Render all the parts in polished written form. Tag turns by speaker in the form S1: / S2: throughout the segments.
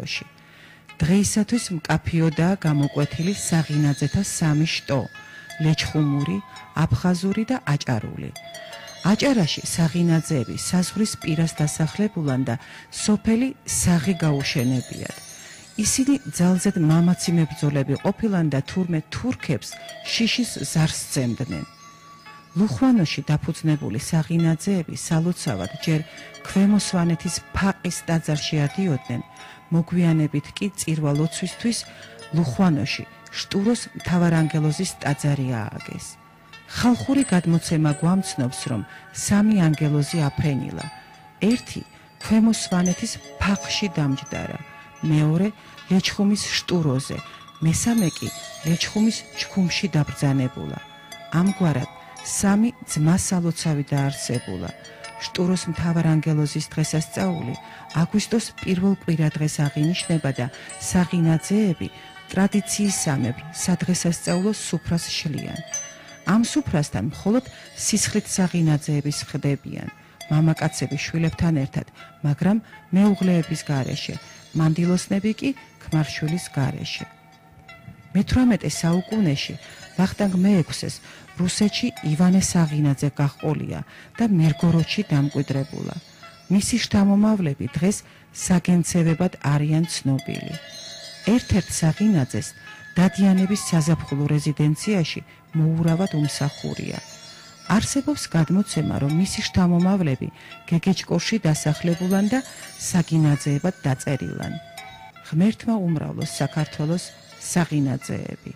S1: საქართველოში. დღეისათვის მკაფიოდაა გამოკვეთილი საღინაძეთა სამი შტო: ლეჩხუმური, აფხაზური და აჭარული. აჭარაში საღინაძეები საზღვრის პირას დასახლებულან და სოფელი საღი გაუშენებიათ. ისინი ძალზედ მამაცი მებრძოლები ყოფილან და თურმე თურქებს შიშის ზარს სცემდნენ. ლუხვანოში დაფუძნებული საღინაძეები სალოცავად ჯერ ქვემო სვანეთის ფაყის ტაძარში ადიოდნენ, მოგვიანებით კი წირვა-ლოცვისთვის ლუხვანოში შტუროს მთავარანგელოზის ტაძარი ააგეს. ხალხური გადმოცემა გვამცნობს, რომ სამი ანგელოზი აფრენილა. ერთი ქვემო სვანეთის ფაყში დამჯდარა, მეორე ლეჩხუმის შტუროზე, მესამე კი ლეჩხუმის ჩქუმში დაბრძანებულა. ამგვარად სამი ძმა-სალოცავი დაარსებულა. შტუროს მთავარანგელოზის დღესასწაული აგვისტოს პირველ კვირადღეს აღინიშნება და საღინაძეები ტრადიციისამებრ სადღესასწაულო სუფრას შლიან. ამ სუფრასთან მხოლოდ სისხლით საღინაძეების ხდებიან, მამაკაცები შვილებთან ერთად, მაგრამ მეუღლეების გარეშე, მანდილოსნები კი ქმარშვილის გარეშე. მე-18 საუკუნეში ვახტანგ მე-6-ს რუსეთში ივანე საღინაძე გაჰყოლია და მირგოროდში დამკვიდრებულა. მისი შთამომავლები დღეს საგენცევებად არიან ცნობილი. ერთ-ერთ საღინაძეს დადიანების საზაფხულო რეზიდენციაში მოურავად უმსახურია. არსებობს გადმოცემა, რომ მისი შთამომავლები გეგეჭკორში დასახლებულან და საგინაძეებად დაწერილან. ღმერთმა უმრავლოს საქართველოს საღინაძეები.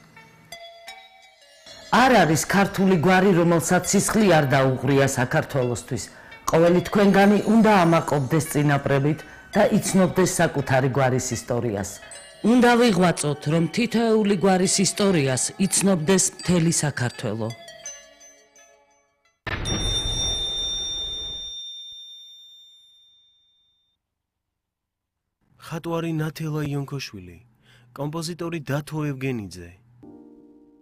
S2: არ არის ქართული გვარი, რომელსაც სისხლი არ დაუღრია საქართველოსთვის. ყოველი თქვენგანი უნდა ამაყობდეს წინაპრებით და იცნობდეს საკუთარი გვარის ისტორიას. უნდა ვიღვაწოთ, რომ თითოეული გვარის ისტორიას იცნობდეს მთელი საქართველო.
S3: ხატვარი ნათელა იონქოშვილი, კომპოზიტორი დათო ევგენიძე,